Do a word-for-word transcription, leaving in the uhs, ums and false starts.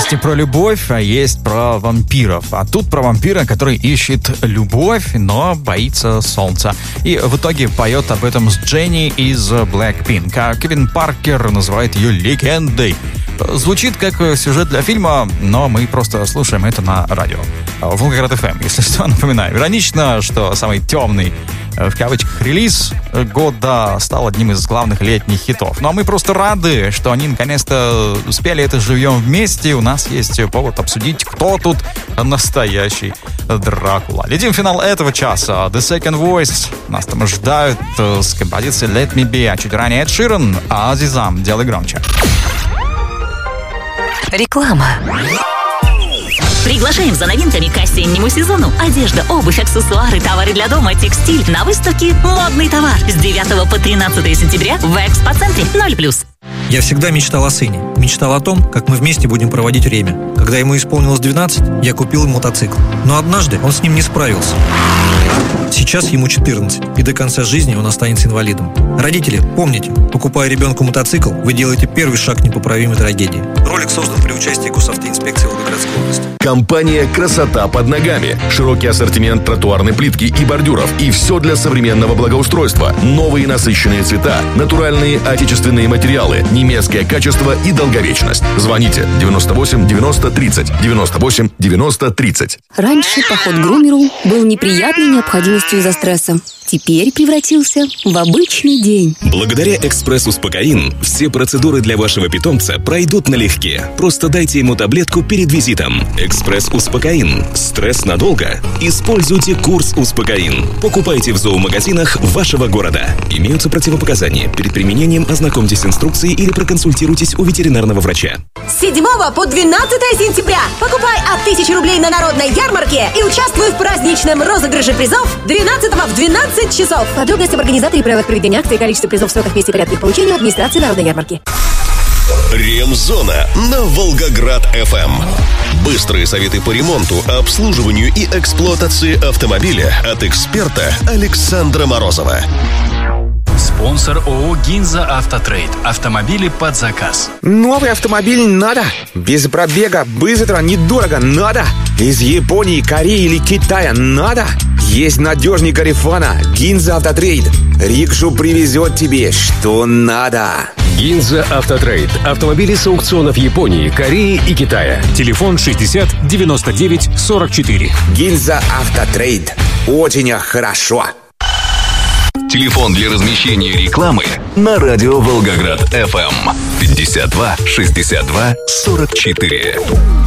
Есть и про любовь, а есть про вампиров. А тут про вампира, который ищет любовь, но боится солнца. И в итоге поет об этом с Дженни из Blackpink. А Кевин Паркер называет ее легендой. Звучит как сюжет для фильма, но мы просто слушаем это на радио. Волгоград эф эм, если что, напоминаю. Иронично, что самый темный, в кавычках, релиз года стал одним из главных летних хитов. Ну а мы просто рады, что они наконец-то спели это живьем вместе. У нас есть повод обсудить, кто тут настоящий Дракула. Летим в финал этого часа. The Second Voice нас там ожидают с композицией Let Me Be, а чуть ранее Эд Ширан, а Азизам. Делай громче. Реклама. Приглашаем за новинками к осеннему сезону. Одежда, обувь, аксессуары, товары для дома, текстиль. На выставке «Модный товар» с девятого по тринадцатое сентября в Экспоцентре ноль плюс. Я всегда мечтал о сыне. Мечтал о том, как мы вместе будем проводить время. Когда ему исполнилось двенадцать, я купил ему мотоцикл. Но однажды он с ним не справился. Сейчас ему четырнадцать, и до конца жизни он останется инвалидом. Родители, помните, покупая ребенку мотоцикл, вы делаете первый шаг к непоправимой трагедии. Ролик создан при участии госавтоинспекции Волгоградской области. Компания «Красота под ногами». Широкий ассортимент тротуарной плитки и бордюров. И все для современного благоустройства. Новые насыщенные цвета, натуральные отечественные материалы, немецкое качество и долговечность. Звоните девяносто восемь девяносто тридцать, девяносто восемь девяносто тридцать. Раньше поход к грумеру был неприятной необходимостью из-за стресса. Теперь превратился в обычный день. Благодаря «Экспресс-Успокоин» все процедуры для вашего питомца пройдут налегке. Просто дайте ему таблетку перед визитом. «Экспресс-Успокоин». Стресс надолго? Используйте курс «Успокоин». Покупайте в зоомагазинах вашего города. Имеются противопоказания. Перед применением ознакомьтесь с инструкцией или проконсультируйтесь у ветеринарного врача. С седьмого по двенадцатое сентября покупай от тысячи рублей на народной ярмарке и участвуй в праздничном розыгрыше призов двенадцатого в двенадцать часов. Подробности об организаторе, правилах проведения акции, количество призов, сроках, месте и порядке их получения в администрации народной ярмарки. Ремзона на Волгоград эф эм. Быстрые советы по ремонту, обслуживанию и эксплуатации автомобиля от эксперта Александра Морозова. Спонсор ООО «Гинза Автотрейд». Автомобили под заказ. Новый автомобиль надо. Без пробега, быстро, недорого надо. Из Японии, Кореи или Китая надо. Есть надежный Гарифана. «Гинза Автотрейд». Рикшу привезет тебе, что надо. «Гинза Автотрейд». Автомобили с аукционов Японии, Кореи и Китая. Телефон шестьдесят девяносто девять сорок четыре. «Гинза Автотрейд». Очень хорошо. Телефон для размещения рекламы на радио Волгоград эф эм пятьдесят два шестьдесят два сорок четыре.